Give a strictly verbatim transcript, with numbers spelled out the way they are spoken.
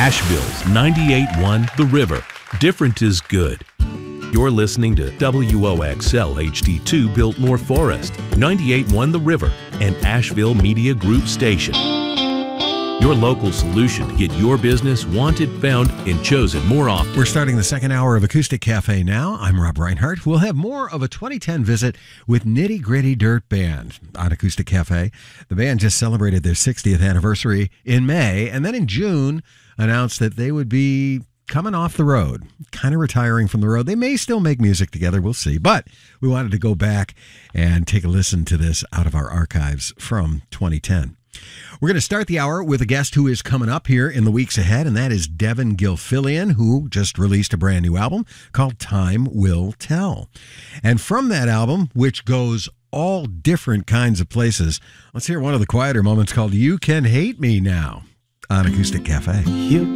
Asheville's ninety-eight point one The River. Different is good. You're listening to W O X L H D two Biltmore Forest, ninety-eight point one The River, an Asheville Media Group station. Your local solution to get your business wanted, found, and chosen more often. We're starting the second hour of Acoustic Cafe now. I'm Rob Reinhardt. We'll have more of a twenty ten visit with Nitty Gritty Dirt Band on Acoustic Cafe. The band just celebrated their sixtieth anniversary in May, and then in June announced that they would be coming off the road, kind of retiring from the road. They may still make music together, we'll see. But we wanted to go back and take a listen to this out of our archives from twenty ten. We're going to start the hour with a guest who is coming up here in the weeks ahead, and that is Devin Gilfillian, who just released a brand new album called Time Will Tell. And from that album, which goes all different kinds of places, let's hear one of the quieter moments called You Can Hate Me Now on Acoustic Cafe. You